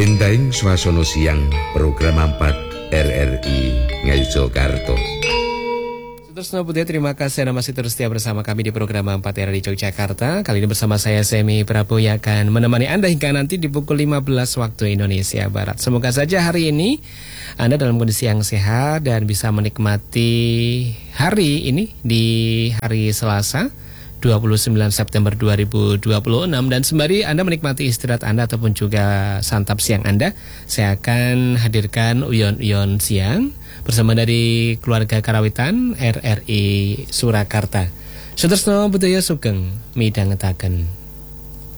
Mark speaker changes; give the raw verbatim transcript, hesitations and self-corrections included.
Speaker 1: Endaing swasana siang program empat R R I Ngayogyakarta.
Speaker 2: Terus Putih, terima kasih Anda masih terus setia bersama kami di program empat R R I Yogyakarta. Kali ini bersama saya Semi Prabowo yang akan menemani Anda hingga nanti di pukul lima belas waktu Indonesia Barat. Semoga saja hari ini Anda dalam kondisi yang sehat dan bisa menikmati hari ini di hari Selasa dua puluh sembilan September dua ribu dua puluh enam, dan sembari Anda menikmati istirahat Anda ataupun juga santap siang Anda, saya akan hadirkan Uyon-Uyon Siang bersama dari keluarga Karawitan R R I Surakarta. Sutresno Budaya Sugeng midhangetaken.